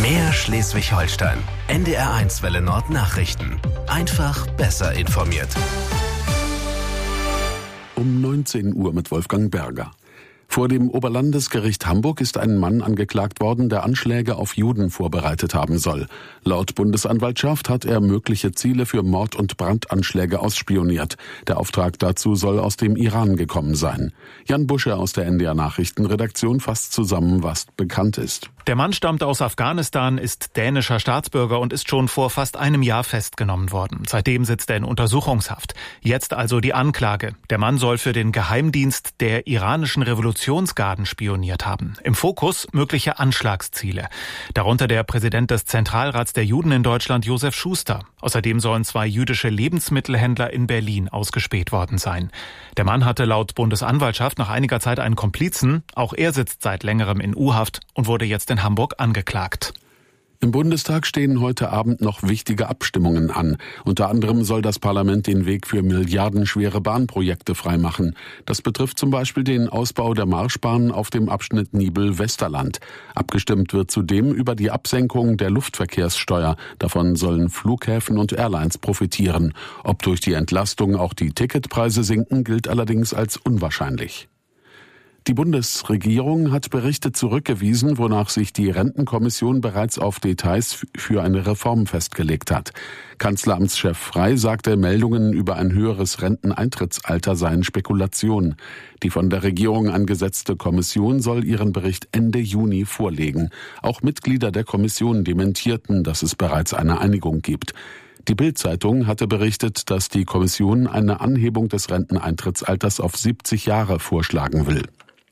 Mehr Schleswig-Holstein. NDR1 Welle Nord Nachrichten. Einfach besser informiert. Um 19 Uhr mit Wolfgang Berger. Vor dem Oberlandesgericht Hamburg ist ein Mann angeklagt worden, der Anschläge auf Juden vorbereitet haben soll. Laut Bundesanwaltschaft hat er mögliche Ziele für Mord- und Brandanschläge ausspioniert. Der Auftrag dazu soll aus dem Iran gekommen sein. Jan Busche aus der NDR Nachrichtenredaktion fasst zusammen, was bekannt ist. Der Mann stammt aus Afghanistan, ist dänischer Staatsbürger und ist schon vor fast einem Jahr festgenommen worden. Seitdem sitzt er in Untersuchungshaft. Jetzt also die Anklage. Der Mann soll für den Geheimdienst der iranischen Revolutionsgarden spioniert haben. Im Fokus mögliche Anschlagsziele. Darunter der Präsident des Zentralrats der Juden in Deutschland, Josef Schuster. Außerdem sollen 2 jüdische Lebensmittelhändler in Berlin ausgespäht worden sein. Der Mann hatte laut Bundesanwaltschaft nach einiger Zeit einen Komplizen. Auch er sitzt seit längerem in U-Haft und wurde jetzt in Hamburg angeklagt. Im Bundestag stehen heute Abend noch wichtige Abstimmungen an. Unter anderem soll das Parlament den Weg für milliardenschwere Bahnprojekte freimachen. Das betrifft zum Beispiel den Ausbau der Marschbahn auf dem Abschnitt Nibel-Westerland. Abgestimmt wird zudem über die Absenkung der Luftverkehrssteuer. Davon sollen Flughäfen und Airlines profitieren. Ob durch die Entlastung auch die Ticketpreise sinken, gilt allerdings als unwahrscheinlich. Die Bundesregierung hat Berichte zurückgewiesen, wonach sich die Rentenkommission bereits auf Details für eine Reform festgelegt hat. Kanzleramtschef Frey sagte, Meldungen über ein höheres Renteneintrittsalter seien Spekulation. Die von der Regierung angesetzte Kommission soll ihren Bericht Ende Juni vorlegen. Auch Mitglieder der Kommission dementierten, dass es bereits eine Einigung gibt. Die Bild-Zeitung hatte berichtet, dass die Kommission eine Anhebung des Renteneintrittsalters auf 70 Jahre vorschlagen will.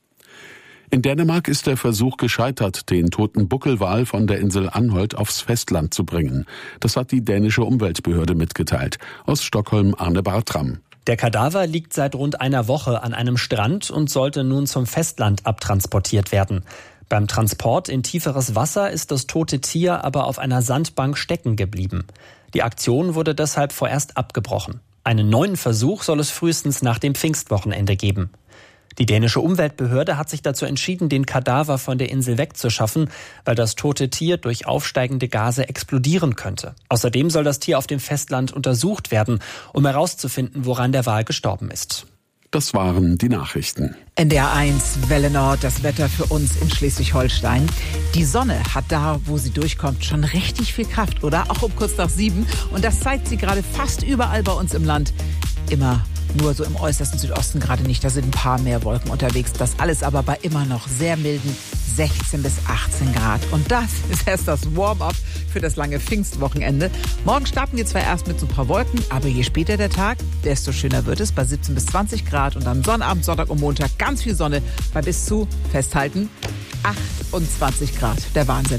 In Dänemark ist der Versuch gescheitert, den toten Buckelwal von der Insel Anholt aufs Festland zu bringen. Das hat die dänische Umweltbehörde mitgeteilt. Aus Stockholm Arne Bartram. Der Kadaver liegt seit rund einer Woche an einem Strand und sollte nun zum Festland abtransportiert werden. Beim Transport in tieferes Wasser ist das tote Tier aber auf einer Sandbank stecken geblieben. Die Aktion wurde deshalb vorerst abgebrochen. Einen neuen Versuch soll es frühestens nach dem Pfingstwochenende geben. Die dänische Umweltbehörde hat sich dazu entschieden, den Kadaver von der Insel wegzuschaffen, weil das tote Tier durch aufsteigende Gase explodieren könnte. Außerdem soll das Tier auf dem Festland untersucht werden, um herauszufinden, woran der Wal gestorben ist. Das waren die Nachrichten. NDR1 Welle Nord, das Wetter für uns in Schleswig-Holstein. Die Sonne hat da, wo sie durchkommt, schon richtig viel Kraft, oder? Auch um kurz nach 7. Und das zeigt sie gerade fast überall bei uns im Land. Immer nur so im äußersten Südosten gerade nicht. Da sind ein paar mehr Wolken unterwegs. Das alles aber bei immer noch sehr milden 16 bis 18 Grad. Und das ist erst das Warm-up für das lange Pfingstwochenende. Morgen starten wir zwar erst mit so ein paar Wolken, aber je später der Tag, desto schöner wird es bei 17 bis 20 Grad. Und dann Sonnabend, Sonntag und Montag ganz viel Sonne bei bis zu, festhalten, 28 Grad. Der Wahnsinn.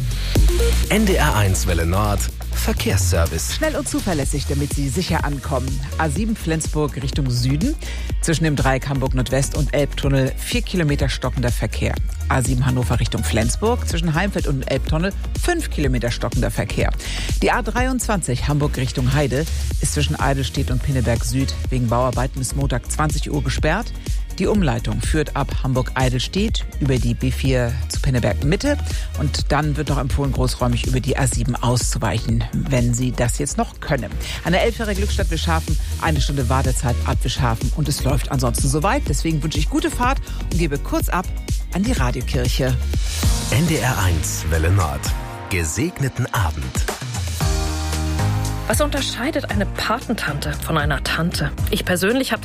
NDR1 Welle Nord. Verkehrsservice. Schnell und zuverlässig, damit Sie sicher ankommen. A7 Flensburg Richtung Süden. Zwischen dem Dreieck Hamburg Nordwest und Elbtunnel 4 Kilometer stockender Verkehr. A7 Hannover Richtung Flensburg. Zwischen Heimfeld und Elbtunnel 5 Kilometer stockender Verkehr. Die A23 Hamburg Richtung Heide ist zwischen Eidelstedt und Pinneberg Süd wegen Bauarbeiten bis Montag 20 Uhr gesperrt. Die Umleitung führt ab Hamburg-Eidelstedt über die B4 zu Pinneberg Mitte und dann wird noch empfohlen, großräumig über die A7 auszuweichen, wenn Sie das jetzt noch können. An der Elfjähriger Glückstadt Wischhafen 1 Stunde Wartezeit ab Wischhafen und es läuft ansonsten soweit. Deswegen wünsche ich gute Fahrt und gebe kurz ab an die Radiokirche. NDR1 Welle Nord. Gesegneten Abend. Was unterscheidet eine Patentante von einer Tante? Ich persönlich habe